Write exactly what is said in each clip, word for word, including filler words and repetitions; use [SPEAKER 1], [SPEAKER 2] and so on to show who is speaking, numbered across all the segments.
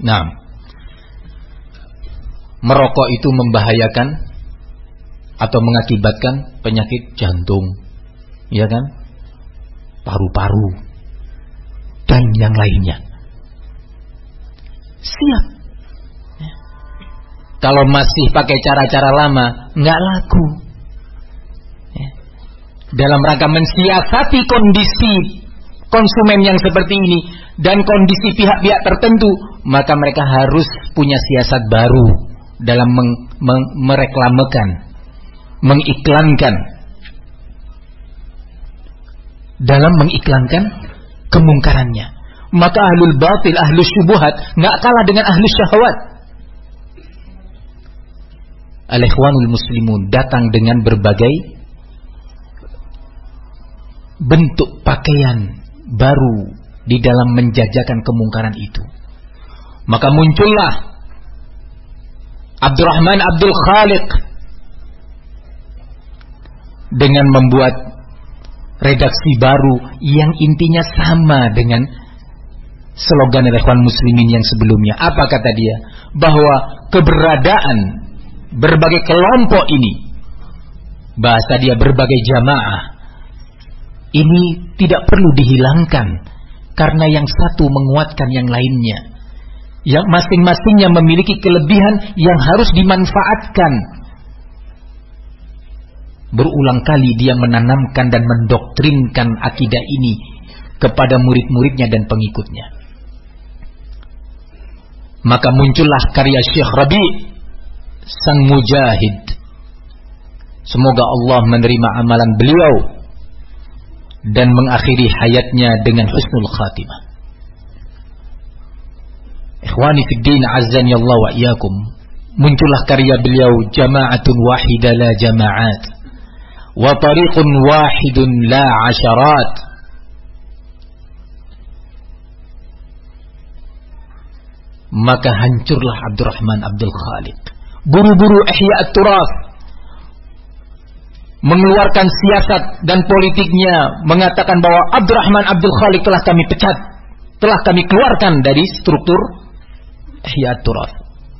[SPEAKER 1] Nah, merokok itu membahayakan atau mengakibatkan penyakit jantung, ya kan? Paru-paru dan yang lainnya. Siap. Kalau masih pakai cara-cara lama, nggak laku. Dalam rangka mensiasati kondisi konsumen yang seperti ini dan kondisi pihak-pihak tertentu, maka mereka harus punya siasat baru dalam meng, meng, mereklamekan, mengiklankan, dalam mengiklankan kemungkarannya. Maka ahlul batil, ahlus syubuhat nggak kalah dengan ahlus syahwat. Al-ikhwanul muslimun datang dengan berbagai bentuk pakaian baru di dalam menjajakan kemungkaran itu. Maka muncullah Abdurrahman Abdul Khaliq dengan membuat redaksi baru yang intinya sama dengan slogan Ikhwan Muslimin yang sebelumnya. Apa kata dia? Bahwa keberadaan berbagai kelompok ini, bahasa dia berbagai jamaah, ini tidak perlu dihilangkan karena yang satu menguatkan yang lainnya. Yang masing-masingnya memiliki kelebihan yang harus dimanfaatkan. Berulang kali dia menanamkan dan mendoktrinkan akidah ini kepada murid-muridnya dan pengikutnya. Maka muncullah karya Syekh Rabi' sang mujahid. Semoga Allah menerima amalan beliau dan mengakhiri hayatnya dengan husnul khatimah. Ikhwani fid din azzani Allah wa iyyakum. Muncullah karya beliau Jama'atun Wahidah La Jama'at wa Tariqun Wahidun La Asharat. Maka hancurlah Abdurrahman Abdul Khaliq. Buru-buru Ihya at-Turath mengeluarkan siasat dan politiknya, mengatakan bahwa Abdurrahman Abdul Khaliq telah kami pecat, telah kami keluarkan dari struktur Ihya at-Turath.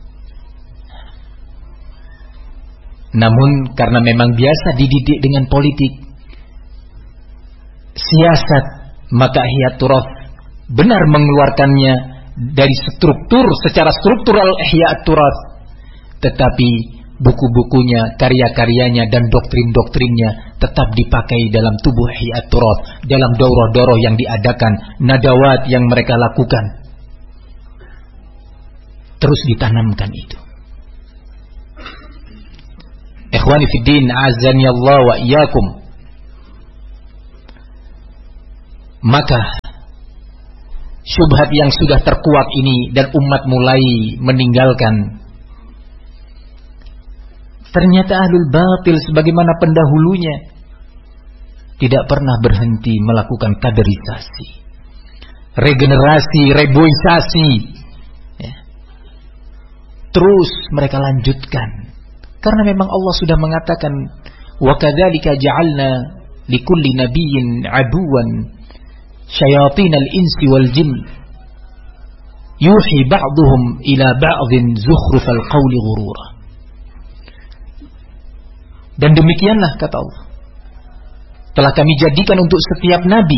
[SPEAKER 1] Namun karena memang biasa dididik dengan politik siasat, maka Ihya at-Turath benar mengeluarkannya dari struktur, secara struktural Ihya at-Turath, tetapi buku-bukunya, karya-karyanya dan doktrin-doktrinnya tetap dipakai dalam tubuh Ihya at-Turath, dalam daurah-daurah yang diadakan, nadawat yang mereka lakukan. Terus ditanamkan itu. Ikhwani fid din, azani Allah wa iyyakum. Maka syubhat yang sudah terkuak ini dan umat mulai meninggalkan, ternyata ahlul batil sebagaimana pendahulunya tidak pernah berhenti melakukan kaderisasi, regenerasi, reboisasi, ya. Terus mereka lanjutkan karena memang Allah sudah mengatakan, wa kadzalika ja'alna likulli nabiyyin aduwan syayatinal insi wal jin yuhi ba'duhum ila ba'dhin zukhrufal qawli ghurura. Dan demikianlah kata Allah, telah kami jadikan untuk setiap nabi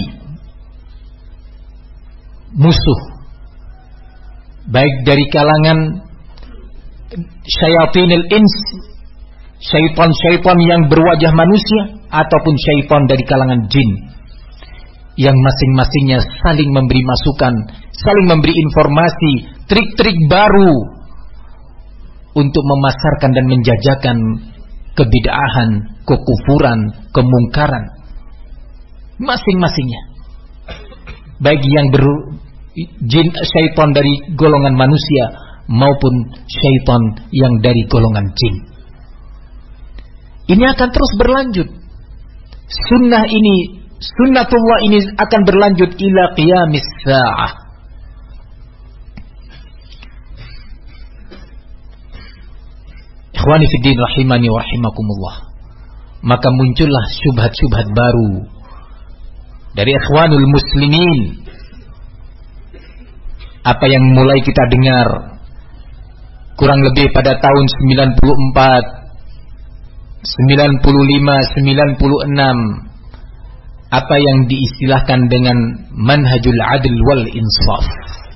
[SPEAKER 1] musuh, baik dari kalangan syayatinil ins, syaitan-syaitan yang berwajah manusia, ataupun syaitan dari kalangan jin, yang masing-masingnya saling memberi masukan, saling memberi informasi, trik-trik baru untuk memasarkan dan menjajakan kebid'ahan, kekufuran, kemungkaran, masing-masingnya, baik yang ber jin, syaitan dari golongan manusia maupun syaitan yang dari golongan jin. Ini akan terus berlanjut. Sunnah ini, sunnatullah ini akan berlanjut ila qiyamis sa'ah. Ikhwani fiddin rahimani wa rahimakumullah. Maka muncullah syubhat-syubhat baru dari ikhwanul muslimin apa yang mulai kita dengar kurang lebih pada tahun sembilan puluh empat, sembilan puluh lima, sembilan puluh enam, apa yang diistilahkan dengan manhajul adl wal insaf.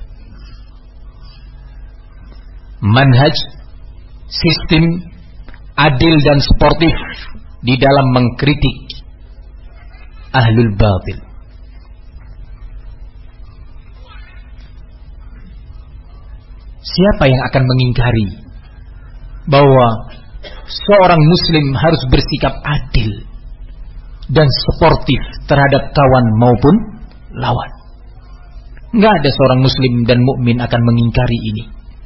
[SPEAKER 1] Manhaj, sistem adil dan sportif di dalam mengkritik ahlul batil. Siapa yang akan mengingkari bahwa seorang muslim harus bersikap adil dan sportif terhadap kawan maupun lawan? Enggak ada seorang muslim dan mukmin akan mengingkari ini.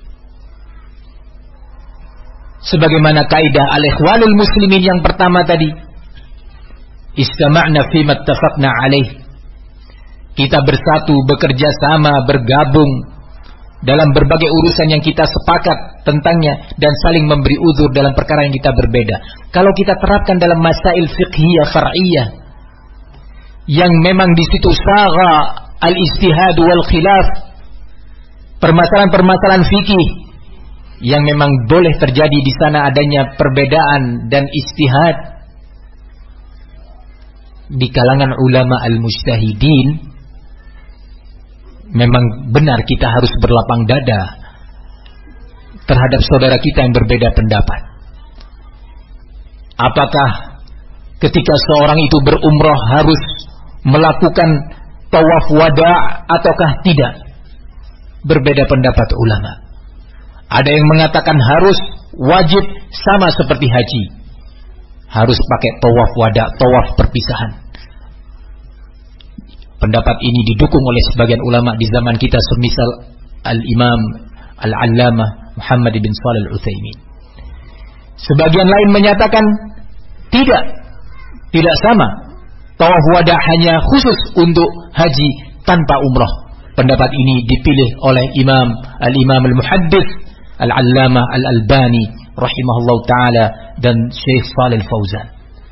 [SPEAKER 1] Sebagaimana kaidah al-ikhwanul muslimin yang pertama tadi, istama'na fima ittafaqna alaih. Kita bersatu, bekerja sama, bergabung dalam berbagai urusan yang kita sepakat tentangnya dan saling memberi uzur dalam perkara yang kita berbeda. Kalau kita terapkan dalam masail fiqhiyah far'iyah yang memang di situ sagha al-ijtihad wal khilaf, permasalahan-permasalahan fikih yang memang boleh terjadi di sana adanya perbedaan dan ijtihad di kalangan ulama al-mujtahidin, memang benar kita harus berlapang dada terhadap saudara kita yang berbeda pendapat. Apakah ketika seorang itu berumrah harus melakukan tawaf wada ataukah tidak? Berbeda pendapat ulama. Ada yang mengatakan harus wajib sama seperti haji, harus pakai tawaf wada, tawaf perpisahan. Pendapat ini didukung oleh sebagian ulama di zaman kita, semisal Al-Imam Al-Allamah Muhammad bin Shalih Al-Utsaimin. Sebagian lain menyatakan tidak, tidak sama. Tawaf wada hanya khusus untuk haji tanpa umrah. Pendapat ini dipilih oleh Imam Al-Imam Al-Muhaddits Al-Allamah Al-Albani rahimahullah ta'ala dan Syekh Shalih Al-Fauzan.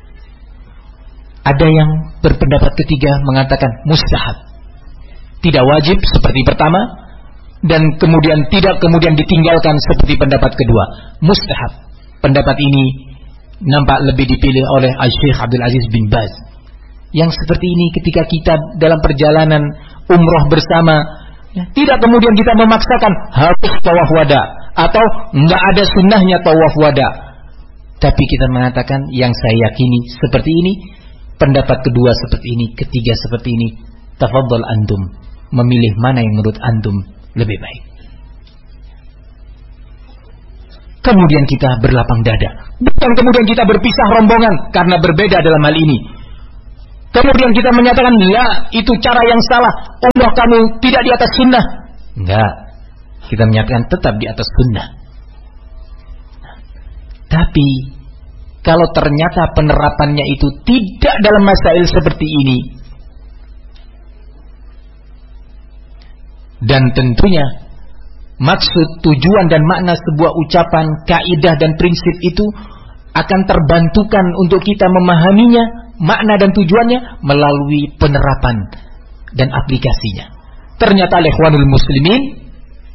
[SPEAKER 1] Ada yang berpendapat ketiga mengatakan mustahab, tidak wajib seperti pertama, dan kemudian tidak kemudian ditinggalkan seperti pendapat kedua, mustahab. Pendapat ini nampak lebih dipilih oleh Syekh Abdul Aziz bin Baz. Yang seperti ini ketika kita dalam perjalanan umroh bersama, ya, tidak kemudian kita memaksakan harus tawaf wada atau enggak ada sunnahnya tawaf wada, tapi kita mengatakan yang saya yakini seperti ini, pendapat kedua seperti ini, ketiga seperti ini. Tafadhal antum memilih mana yang menurut antum lebih baik. Kemudian kita berlapang dada, bukan kemudian kita berpisah rombongan karena berbeda dalam hal ini. Kemudian kita menyatakan, ya itu cara yang salah, umrah kamu tidak di atas sunnah. Enggak, kita menyatakan tetap di atas sunnah. Tapi kalau ternyata penerapannya itu tidak dalam masail seperti ini, dan tentunya maksud, tujuan dan makna sebuah ucapan, kaidah dan prinsip itu akan terbantukan untuk kita memahaminya, makna dan tujuannya melalui penerapan dan aplikasinya. Ternyata ikhwanul muslimin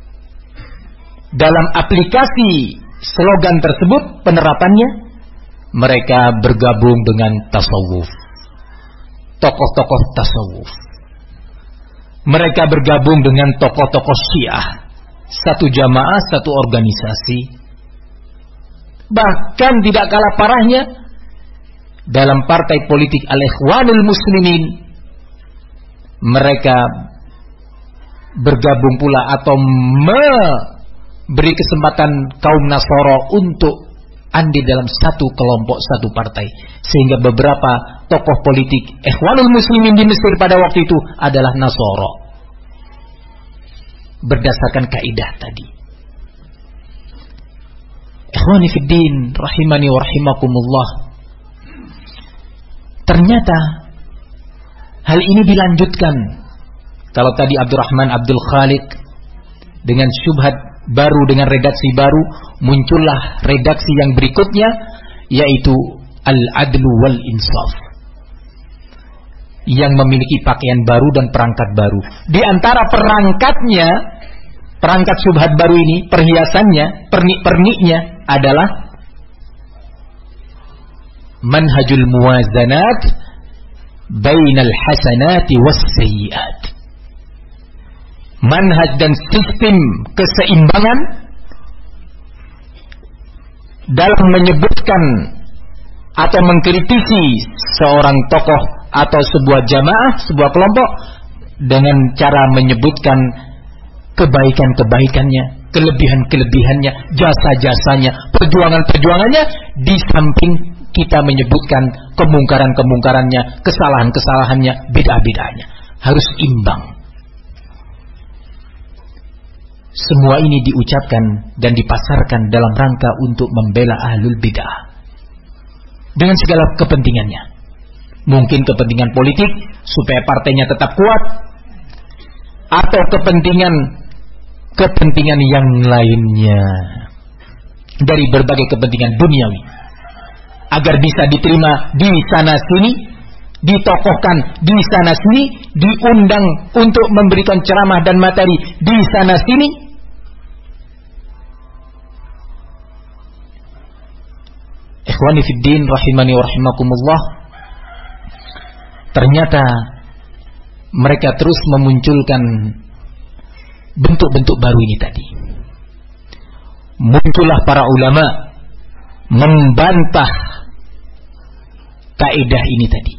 [SPEAKER 1] dalam aplikasi slogan tersebut, penerapannya, mereka bergabung dengan tasawuf, tokoh-tokoh tasawuf. Mereka bergabung dengan tokoh-tokoh Syiah, satu jamaah, satu organisasi. Bahkan tidak kalah parahnya, dalam partai politik al-ikhwanul muslimin, mereka bergabung pula atau memberi kesempatan kaum Nasara untuk andil dalam satu kelompok, satu partai. Sehingga beberapa tokoh politik ikhwanul muslimin di Mesir pada waktu itu adalah Nasara, berdasarkan kaidah tadi. Ikhwani fiddin rahimani wa rahimakumullah. Ternyata hal ini dilanjutkan. Kalau tadi Abdurrahman Abdul Khaliq dengan syubhat baru, dengan redaksi baru, muncullah redaksi yang berikutnya, yaitu Al-Adlu wal Insaf, yang memiliki pakaian baru dan perangkat baru. Di antara perangkatnya perangkat syubhat baru ini, perhiasannya, pernik-perniknya adalah manhajul muwazanat bainal hasanati was sayyiat. Manhaj dan sistem keseimbangan dalam menyebutkan atau mengkritisi seorang tokoh atau sebuah jamaah, sebuah kelompok dengan cara menyebutkan kebaikan-kebaikannya, kelebihan-kelebihannya, jasa-jasanya, perjuangan-perjuangannya, di samping kita menyebutkan kemungkaran-kemungkarannya, kesalahan-kesalahannya, bid'ah-bid'ahnya. Harus imbang. Semua ini diucapkan dan dipasarkan dalam rangka untuk membela ahlul bid'ah dengan segala kepentingannya. Mungkin kepentingan politik supaya partainya tetap kuat, atau kepentingan kepentingan yang lainnya dari berbagai kepentingan duniawi, agar bisa diterima di sana sini, ditokohkan di sana sini, diundang untuk memberikan ceramah dan materi di sana sini. Ikhwani fid din rahimani wa rahimakumullah. Ternyata mereka terus memunculkan bentuk-bentuk baru ini tadi. Muncullah para ulama membantah kaidah ini tadi.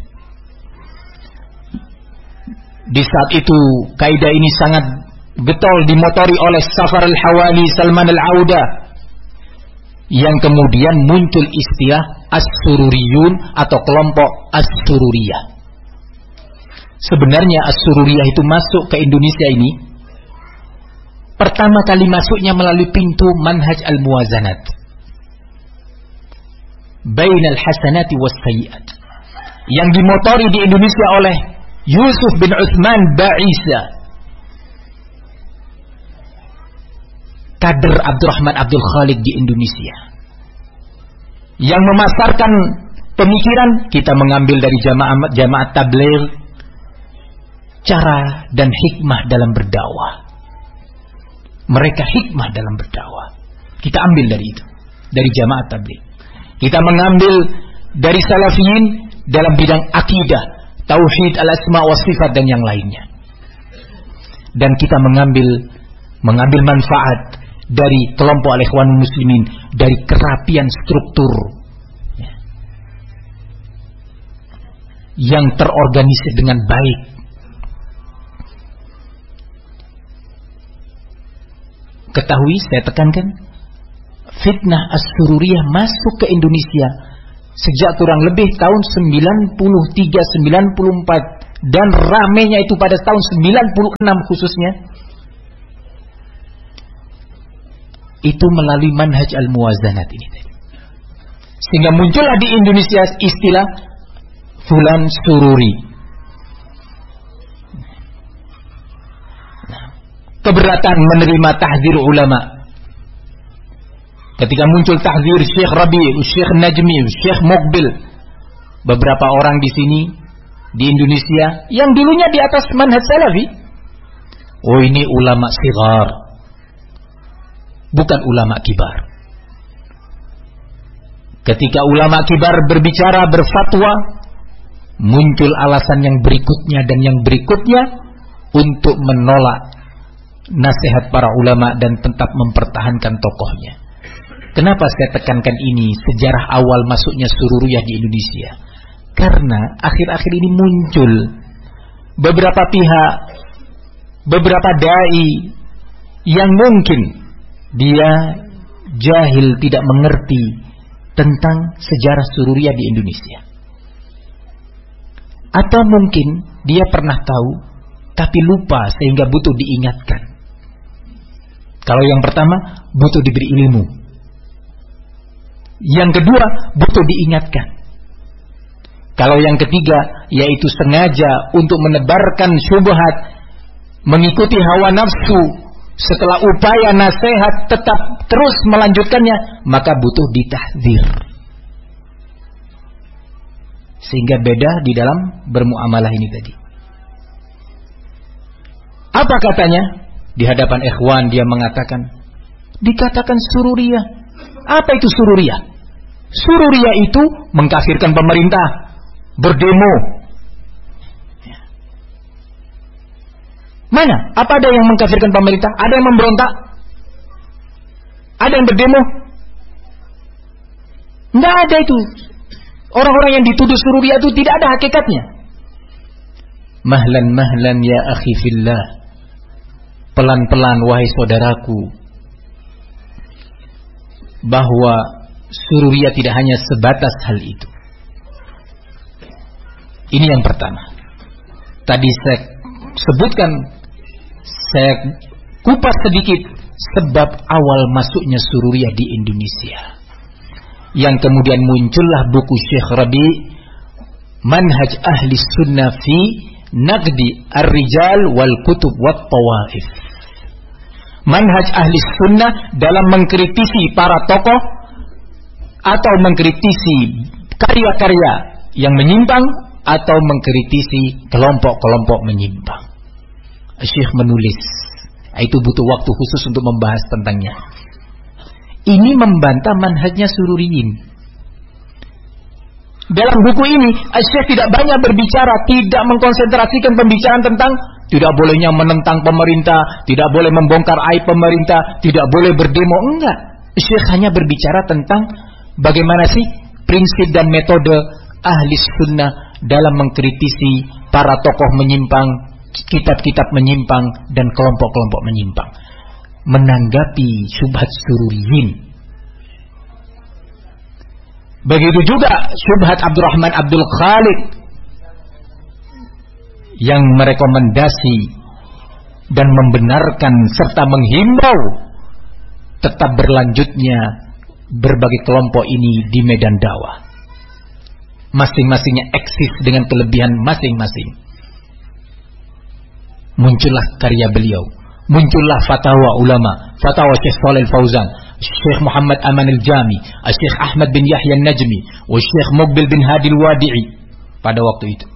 [SPEAKER 1] Di saat itu kaidah ini sangat getol dimotori oleh Safar al-Hawali, Salman al-Auda, yang kemudian muncul istilah As-Sururiyun atau kelompok As-Sururiyah. Sebenarnya As-Sururiyah itu masuk ke Indonesia ini pertama kali masuknya melalui pintu manhaj al-muwazanat bainal hasanati was sayyiat, yang dimotori di Indonesia oleh Yusuf bin Utsman Ba'isa, kader Abdurrahman Abdul Khaliq di Indonesia, yang memasarkan pemikiran kita mengambil dari jamaah jamaah tabligh cara dan hikmah dalam berdakwah. Mereka hikmah dalam berdakwah, kita ambil dari itu, dari jamaah tabligh. Kita mengambil dari salafiyin dalam bidang akidah, tauhid, al-asma wa sifat dan yang lainnya. Dan kita mengambil mengambil manfaat dari kelompok al-ikhwan muslimin, dari kerapian struktur ya, yang terorganisir dengan baik. Ketahui, saya tekankan, fitnah As-Sururiyah masuk ke Indonesia sejak kurang lebih tahun sembilan puluh tiga sembilan puluh empat, dan ramenya itu pada tahun sembilan puluh enam khususnya. Itu melalui manhaj al-muwazanat ini tadi. Sehingga muncullah di Indonesia istilah fulan sururi. Nah, keberatan menerima tahdzir ulama. Ketika muncul tahdzir Syekh Rabi, Syekh Najmi, Syekh Muqbil, beberapa orang di sini di Indonesia yang dulunya di atas manhaj salafi, oh ini ulama sighar, bukan ulama kibar. Ketika ulama kibar berbicara, berfatwa, muncul alasan yang berikutnya dan yang berikutnya untuk menolak nasihat para ulama dan tetap mempertahankan tokohnya. Kenapa saya tekankan ini sejarah awal masuknya Sururiyah di Indonesia? Karena akhir-akhir ini muncul beberapa pihak, beberapa dai yang mungkin dia jahil, tidak mengerti tentang sejarah Sururiyah di Indonesia. Atau mungkin dia pernah tahu tapi lupa sehingga butuh diingatkan. Kalau yang pertama, butuh diberi ilmu. Yang kedua, butuh diingatkan. Kalau yang ketiga, yaitu sengaja untuk menebarkan syubhat, mengikuti hawa nafsu, setelah upaya nasihat tetap terus melanjutkannya, maka butuh ditahdzir. Sehingga beda di dalam bermuamalah ini tadi. Apa katanya? di hadapan ikhwan dia mengatakan, dikatakan sururiyah. Apa itu sururiyah? Sururiyah itu mengkafirkan pemerintah, berdemo. Mana? Apa ada yang mengkafirkan pemerintah? Ada yang memberontak? Ada yang berdemo? Tidak ada itu. Orang-orang yang dituduh sururiyah itu tidak ada hakikatnya. Mahlan mahlan ya akhi fillah. Pelan-pelan wahai saudaraku, bahwa sururiyah tidak hanya sebatas hal itu. Ini yang pertama. Tadi saya sebutkan, saya kupas sedikit sebab awal masuknya sururiyah di Indonesia. Yang kemudian muncullah buku Syekh Rabi, Manhaj Ahli Sunnah fi Naqdi Ar-Rijal wal Kutub wat Tawaif. Manhaj Ahli Sunnah dalam mengkritisi para tokoh atau mengkritisi karya-karya yang menyimpang atau mengkritisi kelompok-kelompok menyimpang. Syekh menulis, itu butuh waktu khusus untuk membahas tentangnya. Ini membantah manhajnya sururiyin. Dalam buku ini Syekh tidak banyak berbicara, tidak mengkonsentrasikan pembicaraan tentang tidak bolehnya menentang pemerintah, tidak boleh membongkar aib pemerintah, tidak boleh berdemo, enggak. Syekh hanya berbicara tentang bagaimana sih prinsip dan metode ahli sunnah dalam mengkritisi para tokoh menyimpang, kitab-kitab menyimpang, dan kelompok-kelompok menyimpang. Menanggapi syubhat sururiyin. Begitu juga syubhat Abdurrahman Abdul Khaliq yang merekomendasi dan membenarkan serta menghimbau tetap berlanjutnya berbagai kelompok ini di medan dakwah. Masing-masingnya eksis dengan kelebihan masing-masing. Muncullah karya beliau, muncullah fatwa ulama, fatwa Syekh Shalih Al-Fauzan, Syekh Muhammad Aman Al-Jami, Syekh Ahmad bin Yahya An-Najmi, Syekh Muqbil bin Hadi Al-Wadi'i pada waktu itu.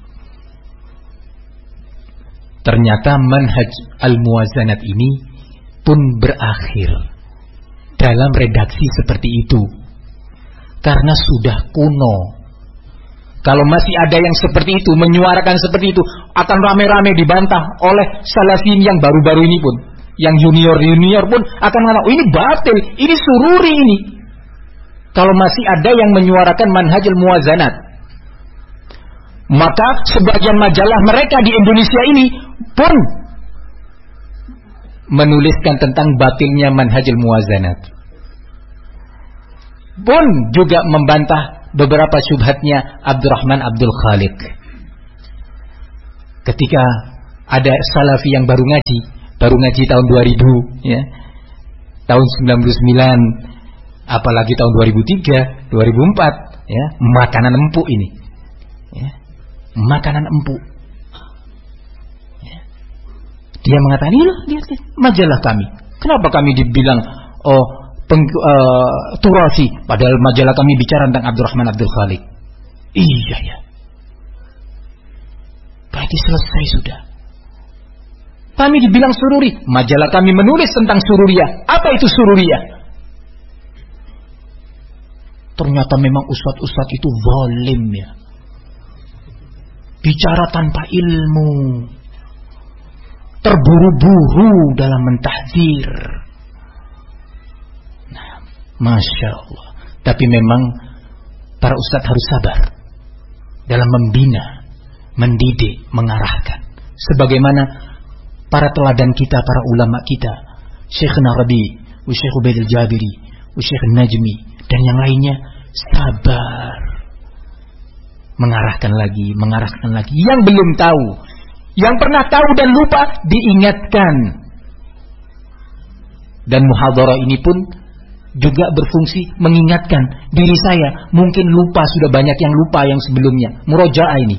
[SPEAKER 1] Ternyata manhaj al-muwazanat ini pun berakhir dalam redaksi seperti itu, karena sudah kuno. Kalau masih ada yang seperti itu, menyuarakan seperti itu, akan rame-rame dibantah oleh salafin yang baru-baru ini pun. Yang junior-junior pun akan mengatakan, oh, ini batil, ini sururi ini. Kalau masih ada yang menyuarakan manhajul muwazanat, maka sebagian majalah mereka di Indonesia ini pun menuliskan tentang batilnya manhajul muwazanat. Pun juga membantah beberapa syubhatnya Abdurrahman Abdul Khaliq. Ketika ada salafi yang baru ngaji, baru ngaji tahun dua ribu, ya, tahun sembilan puluh sembilan, apalagi tahun dua ribu tiga, dua ribu empat, ya, makanan empuk ini, ya, makanan empuk. Ya. Dia mengatakan, ini lihat, lihat majalah kami. Kenapa kami dibilang oh peng, uh, turasi, padahal majalah kami bicara tentang Abdurrahman Abdul Khaliq. Iya ya. Berarti selesai sudah. Kami dibilang sururi, majalah kami menulis tentang sururiyah. Apa itu sururiyah? Ternyata memang ustadz-ustadz itu zalim ya. Bicara tanpa ilmu, terburu-buru dalam mentahdzir. Nah, Masya Allah. Tapi memang para ustadz harus sabar dalam membina, mendidik, mengarahkan. Sebagaimana para teladan kita, para ulama kita, Syekh Narabi, Syekh Ubaid Al-Jabiri, Syekh Najmi, dan yang lainnya, sabar. Mengarahkan lagi, mengarahkan lagi. Yang belum tahu, yang pernah tahu dan lupa, diingatkan. Dan muhadharah ini pun juga berfungsi mengingatkan diri saya. Mungkin lupa, sudah banyak yang lupa yang sebelumnya. Murojaah ini.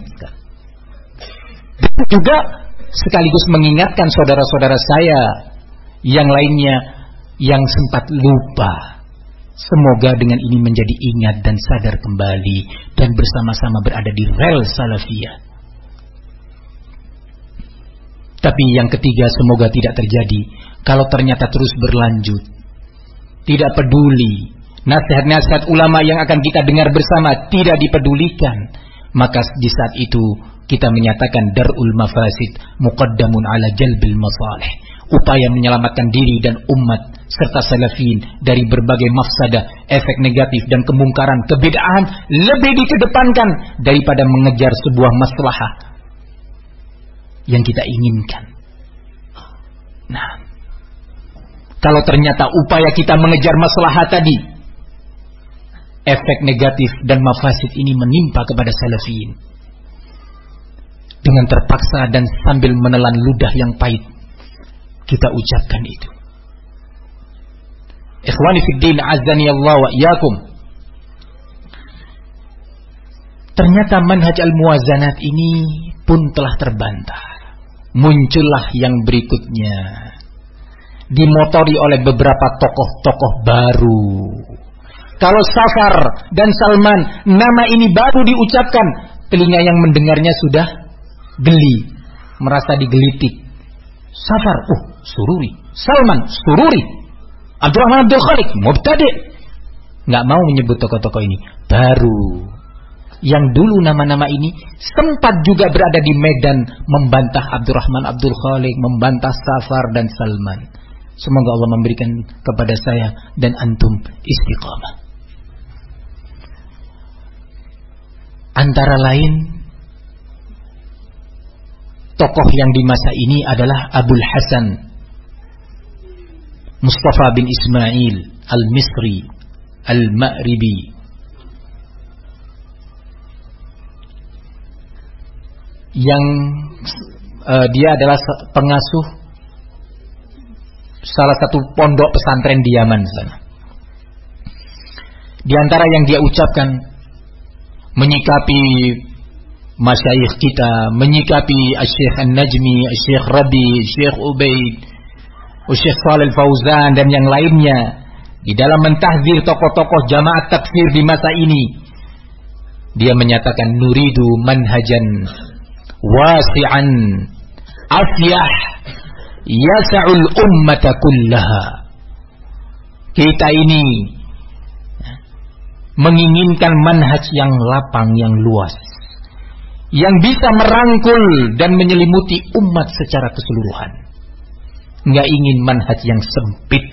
[SPEAKER 1] Juga sekaligus mengingatkan saudara-saudara saya yang lainnya yang sempat lupa. Semoga dengan ini menjadi ingat dan sadar kembali dan bersama-sama berada di rel salafiyah. Tapi yang ketiga, semoga tidak terjadi. Kalau ternyata terus berlanjut, tidak peduli, nasihat-nasihat ulama yang akan kita dengar bersama tidak dipedulikan, maka di saat itu kita menyatakan darul mafasid muqaddamun ala jalbil masalih. Upaya menyelamatkan diri dan umat serta salafin dari berbagai mafsadah, efek negatif dan kemungkaran, kebid'ahan lebih dikedepankan daripada mengejar sebuah maslahah yang kita inginkan. Nah, kalau ternyata upaya kita mengejar maslahah tadi, efek negatif dan mafasid ini menimpa kepada salafin, dengan terpaksa dan sambil menelan ludah yang pahit, kita ucapkan itu. Ikhwani fiddin, azani Allah wa iyyakum. Ternyata manhaj al-muwazanat ini pun telah terbantah. Muncullah yang berikutnya, dimotori oleh beberapa tokoh-tokoh baru. Kalau Safar dan Salman, nama ini baru diucapkan, telinga yang mendengarnya sudah geli, merasa digelitik. Safar, uh, sururi. Salman, sururi. Abdurrahman Abdul Khalik, mubtadi'. Nggak mau menyebut tokoh-tokoh ini. Baru. Yang dulu nama-nama ini sempat juga berada di medan membantah Abdurrahman Abdul Khalik, membantah Safar dan Salman. Semoga Allah memberikan kepada saya dan antum istiqamah. Antara lain, tokoh yang di masa ini adalah Abul Hasan Mustafa bin Ismail Al-Misri Al-Ma'ribi, yang uh, dia adalah pengasuh salah satu pondok pesantren di Yaman sana. Di antara yang dia ucapkan menyikapi masyayikh kita, menyikapi Syekh An-Najmi, Syekh Rabi, Syekh Ubaid, Syekh Shalih Fauzan dan yang lainnya, di dalam mentahzir tokoh-tokoh jamaah takfir di masa ini, dia menyatakan nuridu manhajan wasi'an afyah yasa'ul ummata kullaha. Kita ini menginginkan manhaj yang lapang, yang luas, yang bisa merangkul dan menyelimuti umat secara keseluruhan. Nggak ingin manhaj yang sempit.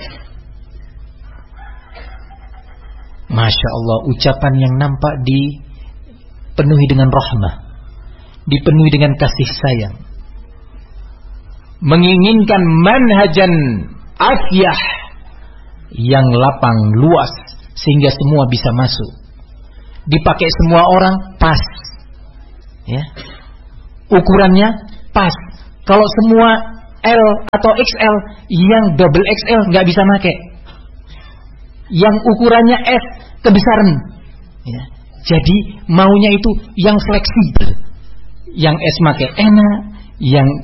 [SPEAKER 1] Masya Allah, ucapan yang nampak dipenuhi dengan rahmah, dipenuhi dengan kasih sayang. Menginginkan manhajan afyah, yang lapang, luas, sehingga semua bisa masuk, dipakai semua orang, pas, ya, ukurannya pas. Kalau semua L atau X L, yang double X L nggak bisa pakai, yang ukurannya S kebesaran, ya. Jadi maunya itu yang fleksibel, yang S pakai enak, yang